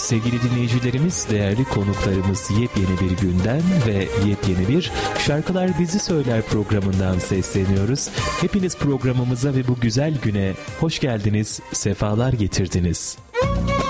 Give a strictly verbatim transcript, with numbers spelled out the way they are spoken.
Sevgili dinleyicilerimiz, değerli konuklarımız yepyeni bir günden ve yepyeni bir Şarkılar Bizi Söyler programından sesleniyoruz. Hepiniz programımıza ve bu güzel güne hoş geldiniz, sefalar getirdiniz.